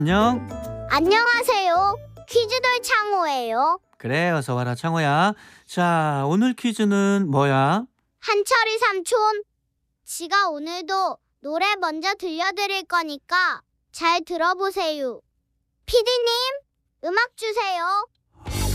안녕. 안녕하세요. 퀴즈돌 창호예요. 그래, 어서 와라, 창호야. 자, 오늘 퀴즈는 뭐야? 한철이 삼촌, 지가 오늘도 노래 먼저 들려드릴 거니까 잘 들어보세요. 피디님, 음악 주세요.